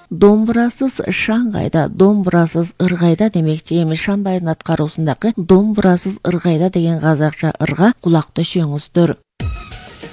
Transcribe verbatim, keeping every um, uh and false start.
домбырасыз Шаңғайда, домбырасыз ырғайда демекчи. Эми Шамбайдын аткаруусундагы домбырасыз ырғайда деген казакча ырга кулак төшөңүздөр.